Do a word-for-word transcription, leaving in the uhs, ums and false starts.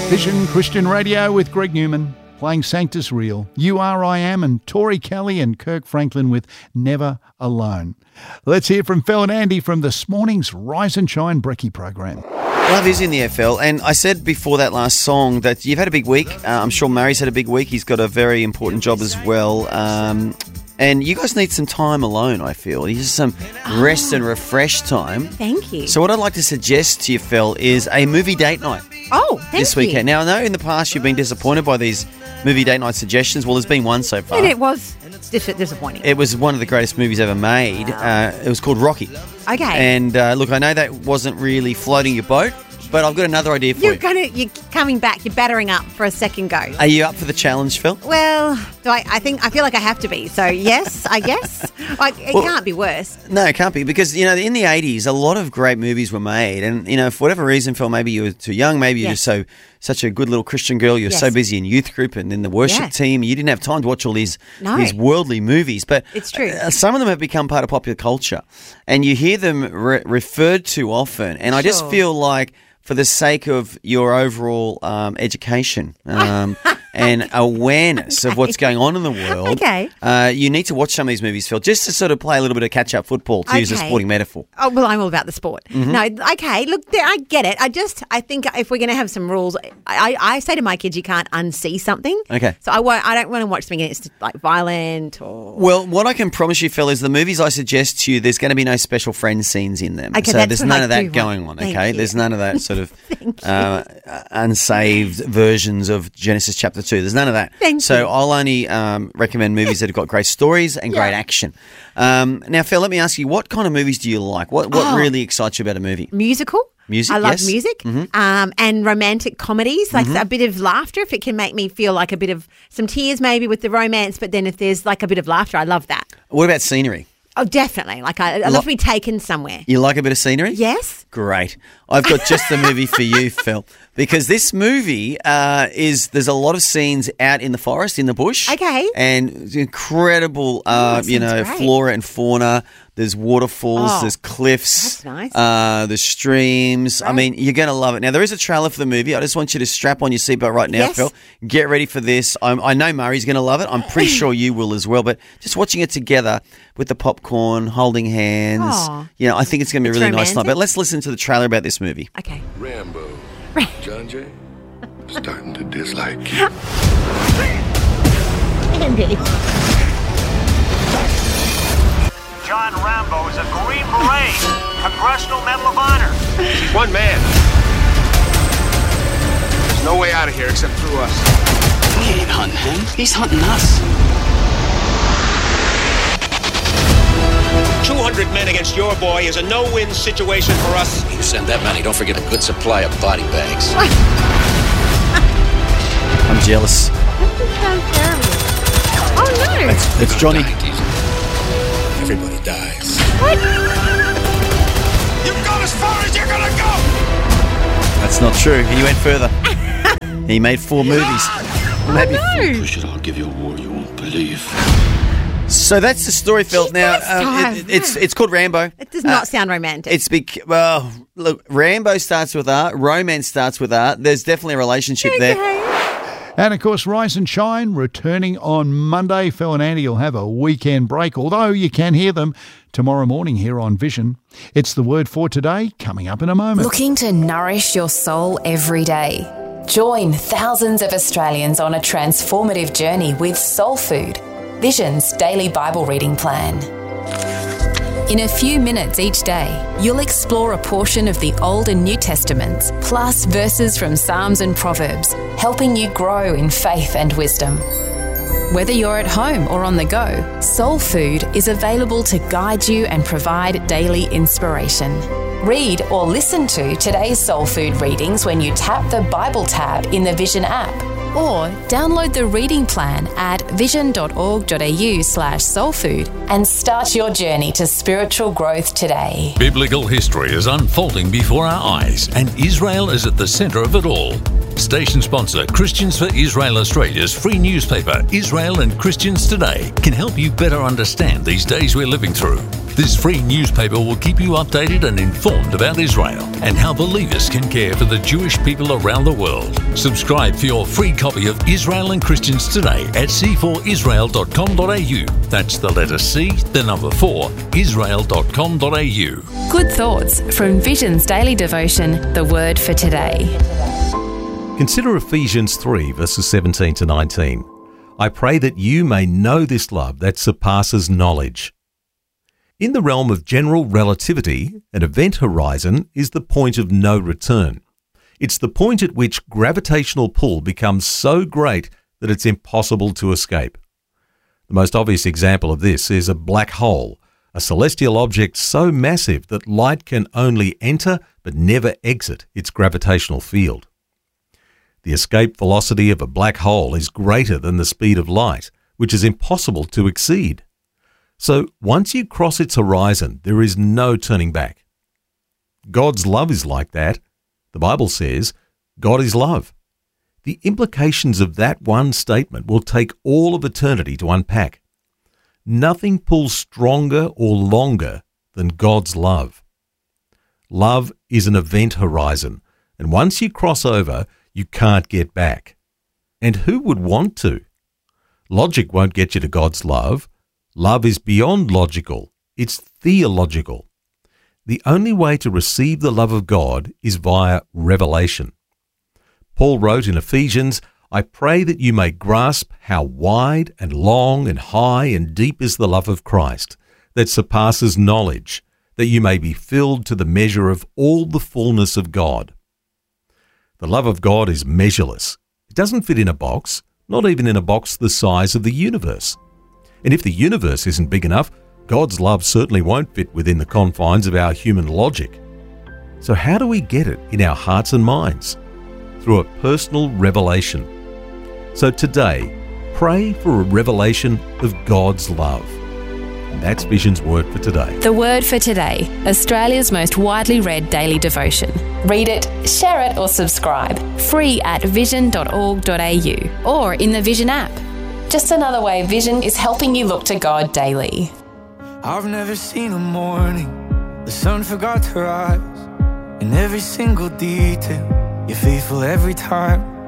Vision Christian Radio with Greg Newman, playing Sanctus Real, You Are, I Am, and Tori Kelly and Kirk Franklin with Never Alone. Let's hear from Phil and Andy from this morning's Rise and Shine Brekkie program. Love is in the F L, and I said before that last song that you've had a big week. Uh, I'm sure Murray's had a big week. He's got a very important job as well. Um, and you guys need some time alone, I feel. You just some rest and refresh time. Thank you. So what I'd like to suggest to you, Phil, is a movie date night. Oh, thank this you. weekend. Now, I know in the past you've been disappointed by these movie date night suggestions. Well, there's been one so far. And it was dis- disappointing. It was one of the greatest movies ever made. Uh, it was called Rocky. Okay. And uh, look, I know that wasn't really floating your boat, but I've got another idea for You're you. gonna, you're coming back. You're battering up for a second go. Are you up for the challenge, Phil? Well, do I, I think I feel like I have to be. So yes, I guess. Like it Well, can't be worse. No, it can't be, because, you know, in the eighties, a lot of great movies were made. And, you know, for whatever reason, Phil, maybe you were too young, maybe you're Yes. just so such a good little Christian girl, you're so Yes. busy in youth group and in the worship Yeah. team, you didn't have time to watch all these, No. these worldly movies. But It's true. uh, some of them have become part of popular culture, and you hear them re- referred to often. And I just Sure. feel like, for the sake of your overall um, education um, and awareness of what's going on in the world, Okay. uh, you need to watch some of these movies, Phil, just to sort of play a little bit of catch-up football, to use a Okay. sporting metaphor. Oh, well, I'm all about the sport. Mm-hmm. No, okay, look, there, I get it. I just, I think if we're going to have some rules, I, I say to my kids, you can't unsee something. Okay. So I won't, I don't want to watch something that's like violent or... Well, what I can promise you, Phil, is the movies I suggest to you, there's going to be no special friend scenes in them. Okay, so that's there's what none I of that do going want. on, Thank okay? you. There's none of that sort of uh, unsaved versions of Genesis chapter two. There's none of that. Thank so you. I'll only um, recommend movies that have got great stories and great Yeah. action. Um, now, Phil, let me ask you, what kind of movies do you like? What, what Oh. really excites you about a movie? Musical. Music, I love yes. music. Mhm. Um, and romantic comedies, like a bit of laughter. If it can make me feel like a bit of some tears maybe with the romance, but then if there's like a bit of laughter, I love that. What about scenery? Oh, definitely. Like I, I Lo- love to be taken somewhere. You like a bit of scenery? Yes. Great. I've got just the movie for you, Phil, because this movie uh, is, there's a lot of scenes out in the forest, in the bush. Okay. And it's incredible, uh, that you know, sounds great. flora and fauna. There's waterfalls, Oh, there's cliffs. that's nice. Uh, there's streams. I Right. mean, you're going to love it. Now, there is a trailer for the movie. I just want you to strap on your seatbelt right now, Yes. Phil. Get ready for this. I'm, I know Murray's going to love it. I'm pretty sure you will as well. But just watching it together with the popcorn, holding hands, Aw. you know, I think it's going to be a It's really nice night. romantic. But let's listen to the trailer about this movie. Okay. Rambo. John Jay, I'm starting to dislike you. Andy. John Rambo is a Green Beret, Congressional Medal of Honor. He's one man. There's no way out of here except through us. We ain't hunting him. He's hunting us. two hundred men against your boy is a no-win situation for us. You send that many, don't forget a good supply of body bags. I'm jealous. Oh no. It's, it's Johnny. Everybody dies. You've gone as far as you're gonna go! That's not true. He went further. He made four movies. Maybe No. Push it, I'll give you a war you won't believe. So that's the story, Phil. Geez, Now, that's um, time. it, it's it's called Rambo. It does not Uh, sound romantic. It's bec- well, look, Rambo starts with art, romance starts with art. There's definitely a relationship there. okay. And of course, Rise and Shine returning on Monday. Phil and Andy will have a weekend break, although you can hear them tomorrow morning here on Vision. It's the word for today, coming up in a moment. Looking to nourish your soul every day? Join thousands of Australians on a transformative journey with Soul Food, Vision's daily Bible reading plan. In a few minutes each day, you'll explore a portion of the Old and New Testaments, plus verses from Psalms and Proverbs, helping you grow in faith and wisdom. Whether you're at home or on the go, Soul Food is available to guide you and provide daily inspiration. Read or listen to today's Soul Food readings when you tap the Bible tab in the Vision app, or download the reading plan at vision.org.au slash soulfood and start your journey to spiritual growth today. Biblical history is unfolding before our eyes, and Israel is at the centre of it all. Station sponsor Christians for Israel Australia's free newspaper, Israel and Christians Today, can help you better understand these days we're living through. This free newspaper will keep you updated and informed about Israel and how believers can care for the Jewish people around the world. Subscribe for your free copy of Israel and Christians Today at c four israel dot com dot a u. That's the letter C, the number four, israel dot com dot a u. Good thoughts from Vision's daily devotion, The Word for Today. Consider Ephesians three, verses seventeen to nineteen. I pray that you may know this love that surpasses knowledge. In the realm of general relativity, an event horizon is the point of no return. It's the point at which gravitational pull becomes so great that it's impossible to escape. The most obvious example of this is a black hole, a celestial object so massive that light can only enter but never exit its gravitational field. The escape velocity of a black hole is greater than the speed of light, which is impossible to exceed. So once you cross its horizon, there is no turning back. God's love is like that. The Bible says, God is love. The implications of that one statement will take all of eternity to unpack. Nothing pulls stronger or longer than God's love. Love is an event horizon, and once you cross over, you can't get back. And who would want to? Logic won't get you to God's love. Love is beyond logical. It's theological. The only way to receive the love of God is via revelation. Paul wrote in Ephesians, I pray that you may grasp how wide and long and high and deep is the love of Christ, that surpasses knowledge, that you may be filled to the measure of all the fullness of God. The love of God is measureless. It doesn't fit in a box, not even in a box the size of the universe. And if the universe isn't big enough, God's love certainly won't fit within the confines of our human logic. So how do we get it in our hearts and minds? Through a personal revelation. So today, pray for a revelation of God's love. And that's Vision's Word for Today. The Word for Today, Australia's most widely read daily devotion. Read it, share it or subscribe. Free at vision dot org dot a u or in the Vision app. Just another way Vision is helping you look to God daily. I've never seen a morning the sun forgot to rise. In every single detail, you're faithful every time.